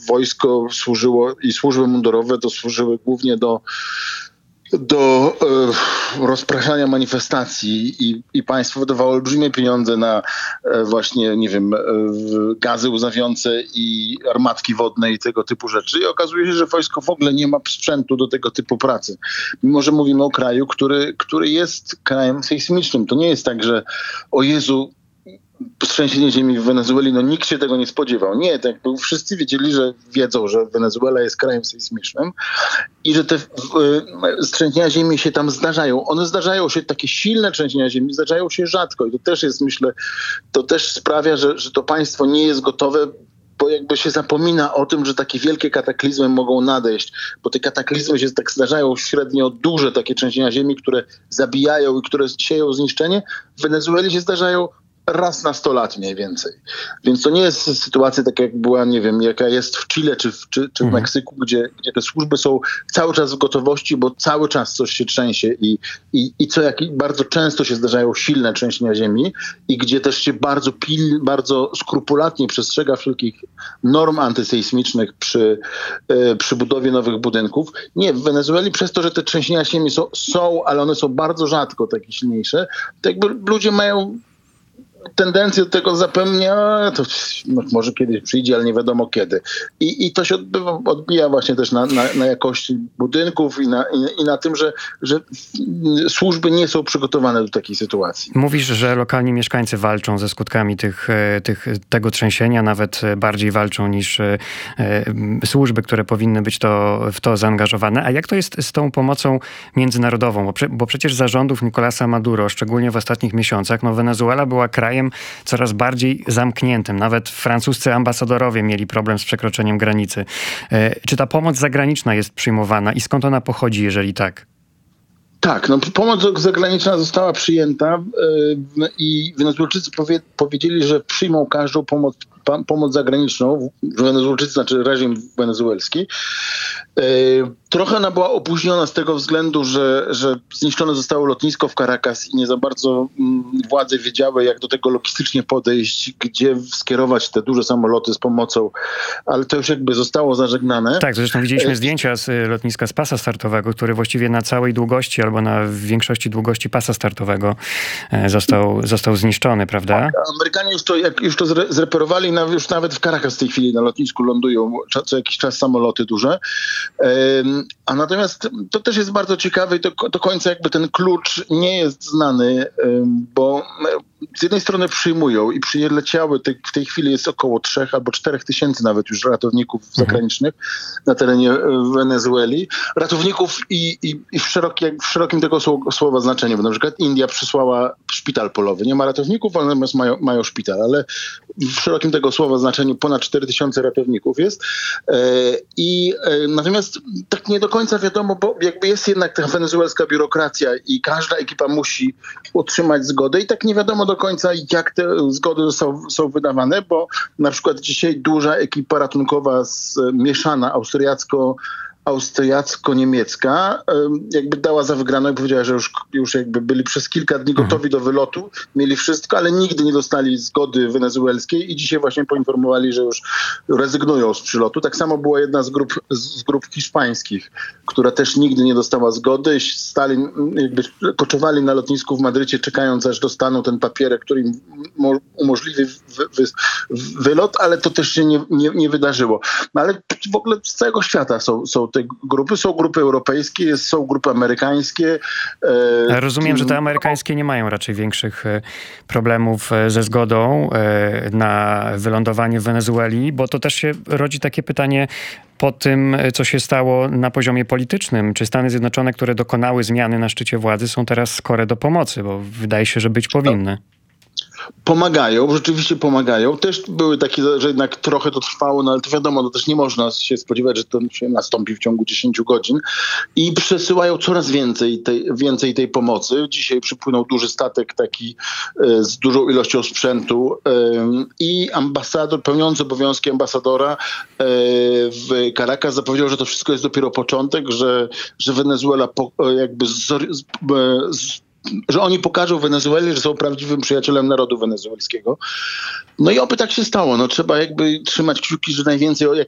wojsko służyło i służby mundurowe to służyły głównie do rozpraszania manifestacji i państwo wydawało olbrzymie pieniądze na właśnie, nie wiem, gazy łzawiące i armatki wodne i tego typu rzeczy. I okazuje się, że wojsko w ogóle nie ma sprzętu do tego typu pracy. Mimo że mówimy o kraju, który jest krajem sejsmicznym. To nie jest tak, że o Jezu, trzęsienie ziemi w Wenezueli, no nikt się tego nie spodziewał. Nie, tak wszyscy wiedzą, że Wenezuela jest krajem sejsmicznym i że te trzęsienia ziemi się tam zdarzają. One zdarzają się, takie silne trzęsienia ziemi zdarzają się rzadko i to też jest, myślę, to też sprawia, że to państwo nie jest gotowe, bo jakby się zapomina o tym, że takie wielkie kataklizmy mogą nadejść, bo te kataklizmy się tak zdarzają średnio duże, takie trzęsienia ziemi, które zabijają i które sieją zniszczenie. W Wenezueli się zdarzają raz na 100 lat mniej więcej. Więc to nie jest sytuacja taka, jak była, nie wiem, jaka jest w Chile czy w Meksyku, gdzie te służby są cały czas w gotowości, bo cały czas coś się trzęsie i bardzo często się zdarzają silne trzęsienia ziemi i gdzie też się bardzo skrupulatnie przestrzega wszelkich norm antysejsmicznych przy budowie nowych budynków. Nie, w Wenezueli przez to, że te trzęsienia ziemi są, ale one są bardzo rzadko takie silniejsze, to jakby ludzie mają tendencję do tego zapewnia, to może kiedyś przyjdzie, ale nie wiadomo kiedy. I to się odbija właśnie też na jakości budynków i na tym, że służby nie są przygotowane do takiej sytuacji. Mówisz, że lokalni mieszkańcy walczą ze skutkami tego trzęsienia, nawet bardziej walczą niż służby, które powinny być w to zaangażowane. A jak to jest z tą pomocą międzynarodową? Bo przecież za rządów Nicolasa Maduro, szczególnie w ostatnich miesiącach, Wenezuela była krajem coraz bardziej zamkniętym. Nawet francuscy ambasadorowie mieli problem z przekroczeniem granicy. Czy ta pomoc zagraniczna jest przyjmowana i skąd ona pochodzi, jeżeli tak? Tak, pomoc zagraniczna została przyjęta i Wenezuelczycy powiedzieli, że przyjmą każdą pomoc zagraniczną, Wenezuelczycy, znaczy reżim wenezuelski. Trochę ona była opóźniona z tego względu, że zniszczone zostało lotnisko w Caracas i nie za bardzo władze wiedziały, jak do tego logistycznie podejść, gdzie skierować te duże samoloty z pomocą, ale to już jakby zostało zażegnane. Tak, zresztą widzieliśmy zdjęcia z lotniska z pasa startowego, który właściwie na całej długości albo na większości długości pasa startowego został zniszczony, prawda? Tak, Amerykanie już to zreperowali, już nawet w Caracas w tej chwili na lotnisku lądują co jakiś czas samoloty duże. A natomiast to też jest bardzo ciekawe i do końca jakby ten klucz nie jest znany, bo z jednej strony przyjmują i przyleciały, w tej chwili jest około 3 albo 4 tysięcy nawet już ratowników zagranicznych na terenie Wenezueli. Ratowników i w szerokim tego słowa znaczeniu, bo na przykład India przysłała szpital polowy. Nie ma ratowników, ale natomiast mają szpital, ale w szerokim tego słowa znaczeniu ponad 4 tysiące ratowników jest. Natomiast tak nie do końca wiadomo, bo jakby jest jednak ta wenezuelska biurokracja i każda ekipa musi otrzymać zgodę i tak nie wiadomo do końca, jak te zgody są wydawane, bo na przykład dzisiaj duża ekipa ratunkowa mieszana austriacko-niemiecka jakby dała za wygraną i powiedziała, że już jakby byli przez kilka dni gotowi do wylotu, mieli wszystko, ale nigdy nie dostali zgody wenezuelskiej i dzisiaj właśnie poinformowali, że już rezygnują z przylotu. Tak samo była jedna z grup hiszpańskich, która też nigdy nie dostała zgody. Koczowali na lotnisku w Madrycie, czekając aż dostaną ten papierek, który im umożliwi wylot, ale to też się nie wydarzyło. No ale w ogóle z całego świata są te grupy. Są grupy europejskie, są grupy amerykańskie. Rozumiem, że te amerykańskie nie mają raczej większych problemów ze zgodą na wylądowanie w Wenezueli, bo to też się rodzi takie pytanie po tym, co się stało na poziomie politycznym. Czy Stany Zjednoczone, które dokonały zmiany na szczycie władzy, są teraz skore do pomocy, bo wydaje się, że być powinny. Pomagają, rzeczywiście pomagają. Też były takie, że jednak trochę to trwało, no ale to wiadomo, no też nie można się spodziewać, że to się nastąpi w ciągu 10 godzin. I przesyłają coraz więcej tej pomocy. Dzisiaj przypłynął duży statek taki z dużą ilością sprzętu i ambasador, pełniący obowiązki ambasadora w Caracas zapowiedział, że to wszystko jest dopiero początek, że Wenezuela że oni pokażą Wenezueli, że są prawdziwym przyjacielem narodu wenezuelskiego. No i oby tak się stało. No trzeba jakby trzymać kciuki, że najwięcej